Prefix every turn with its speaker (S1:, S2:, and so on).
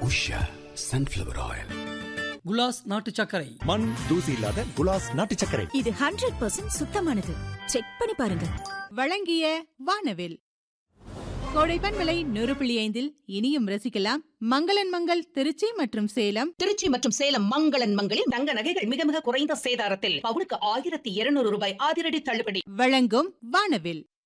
S1: Usha sunflower oil.
S2: குலாஸ் நாட்டு சர்க்கரை,
S3: மண் தூசி இல்லாத குலாஸ் நாட்டு சர்க்கரை.
S4: இது 100% சுத்தமானது. செக் பண்ணி பாருங்க.
S5: வழங்கிய வானவில். கோடைப்பன் விலை 100.5 இனியும் ரசிக்கலாம். மங்களன் மங்கள் திருச்சி மற்றும் சேலம்.
S6: திருச்சி மற்றும் சேலம் மங்களன் மங்களில் தங்க நகைகள் மிக மிக குறைந்த சேதாரத்தில் பவுனுக்கு 1200 ரூபாய் அதிரடி தள்ளுபடி.
S5: வழங்கும் வானவில்.